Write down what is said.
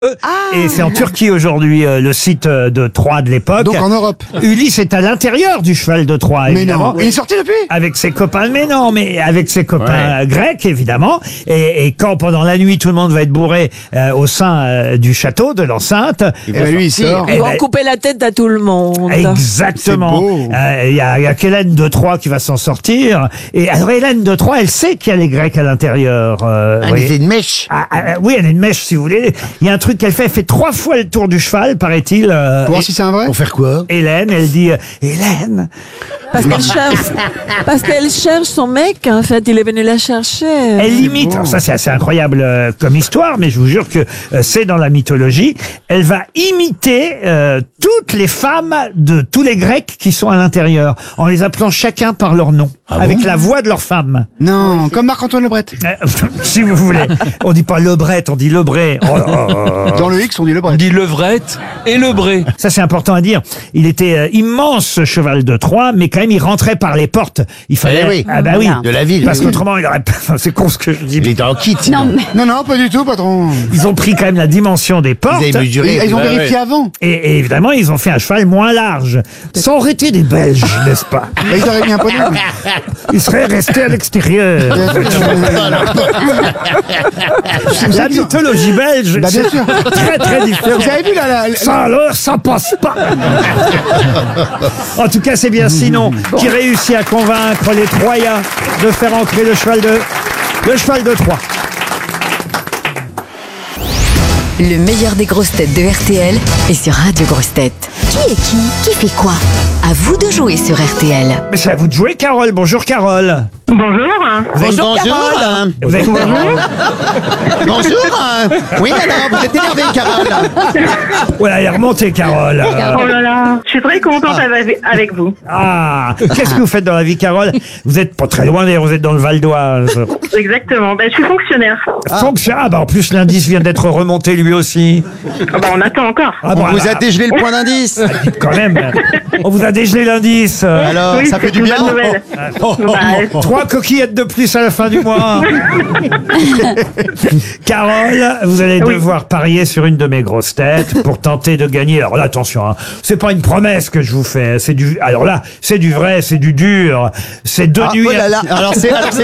Et c'est en Turquie aujourd'hui, le site de Troie de l'époque. Donc en Europe. Ulysse est à l'intérieur du cheval de Troie, Mais évidemment. non, il est sorti depuis. Avec ses copains, mais non, mais avec ses copains grecs, évidemment. Et quand pendant la nuit, tout le monde va être bourré au sein du château, de l'enceinte. Et ben lui, il sort. Eh Ils vont ben, couper la tête à tout le monde. Exactement. C'est beau. Il y a qu'Hélène de Troie qui va s'en sortir. Et alors Hélène de Troie, elle sait qu'il y a les Grecs à l'intérieur. C'est une mèche. Oui, elle a une mèche, si vous voulez. Il y a un truc qu'elle fait. Elle fait 3 fois le tour du cheval, paraît-il. Pour voir si c'est un vrai. Pour faire quoi? Hélène, elle dit Hélène. Parce qu'elle cherche son mec, en fait. Il est venu la chercher. Elle imite. Alors ça, c'est assez incroyable comme histoire, mais je vous jure que c'est dans la mythologie. Elle va imiter toutes les femmes de tous les Grecs qui sont à l'intérieur, en les appelant chacun par leur nom, avec la voix de leur femme. Non, comme Marc-Antoine Lebret. Si vous voulez. On dit pas Lebret, on dit Lebré. Dans le X, on dit Lebret. On dit levrette et lebré. Ça, c'est important à dire. Il était immense, ce cheval de Troie, mais quand même, il rentrait par les portes. Il fallait... Eh oui. Ah bah oui. De la ville. Parce qu'autrement, il aurait... C'est con ce que je dis. Il était en kit. Non, pas du tout, patron. Ils ont pris quand même la dimension des portes. Ils avaient mesuré. Ils ont vérifié avant. Et évidemment, ils ont fait un cheval moins large. Ça aurait été des Belges, n'est-ce pas? Bah, ils auraient mis un poney. Ils seraient restés à l'extérieur. La mythologie belge, Bah, bien c'est sûr. très très différent. Vous avez vu là, Ça alors, ça passe pas. En tout cas, c'est bien Sinon qui réussit à convaincre les Troyens de faire entrer le cheval de Troie. Le meilleur des grosses têtes de RTL est sur Radio Grosses Têtes. Qui est qui? Qui fait quoi? À vous de jouer sur RTL. Mais c'est à vous de jouer, Carole. Bonjour, Carole. Bonjour. Bonjour. Vous êtes... Bonjour. Oui, alors, vous êtes énervée, Carole. Voilà, elle est remontée, Carole. Oh là là, je suis très contente avec vous. Ah, qu'est-ce que vous faites dans la vie, Carole? Vous êtes pas très loin, d'ailleurs, vous êtes dans le Val d'Oise. Exactement. Ben, je suis fonctionnaire. Ah, bah en plus, l'indice vient d'être remonté lui aussi. Ah ben, on attend encore. Ah, On bon, vous a alors, dégelé le point d'indice. quand même. On vous a dégelé l'indice. Alors, Oui, ça c'est fait du une bien. bonne nouvelle. Bah, 3 coquillettes de plus à la fin du mois. Carole, vous allez devoir parier sur une de mes grosses têtes pour tenter de gagner. Alors là, attention, hein, c'est pas une promesse que je vous fais. Alors là, c'est du vrai, c'est du dur. C'est 2 nuits. Oh là là. Alors c'est